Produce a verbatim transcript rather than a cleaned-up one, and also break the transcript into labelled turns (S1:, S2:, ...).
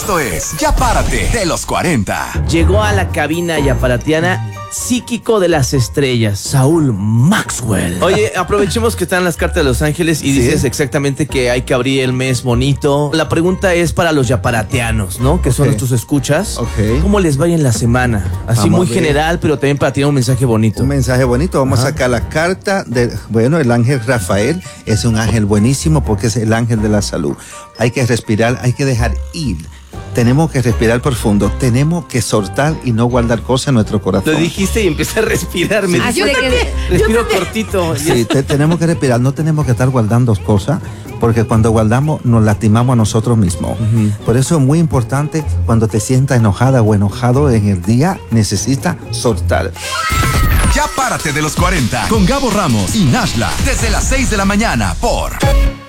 S1: Esto es Ya Párate de los cuarenta.
S2: Llegó a la cabina yaparatiana psíquico de las estrellas, Saúl Maxwell. Oye, aprovechemos que están las cartas de Los Ángeles y
S3: Sí.
S2: dices exactamente que hay que abrir el mes bonito. La pregunta es para los yaparateanos, ¿no? Que son
S3: Ok.
S2: nuestros escuchas.
S3: Ok.
S2: ¿Cómo les va en la semana? Así
S3: Vamos
S2: muy
S3: a ver.
S2: general, pero también para tirar un mensaje bonito.
S3: Un mensaje bonito. Vamos
S2: Ajá.
S3: a sacar la carta de, bueno, el ángel Rafael es un ángel buenísimo porque es el ángel de la salud. Hay que respirar, hay que dejar ir. Tenemos que respirar profundo, tenemos que soltar y no guardar cosas en nuestro corazón.
S2: Lo dijiste y empecé a respirar. Me
S4: Así
S2: yo
S4: de que-
S2: también
S4: yo
S2: respiro
S4: también.
S2: cortito.
S3: Sí, te- tenemos que respirar, no tenemos que estar guardando cosas, porque cuando guardamos nos lastimamos a nosotros mismos.
S2: Ujú.
S3: Por eso es muy importante, cuando te sientas enojada o enojado en el día, necesitas soltar.
S1: Ya Párate de los cuarenta con Gabo Ramos y Nashla desde las seis de la mañana por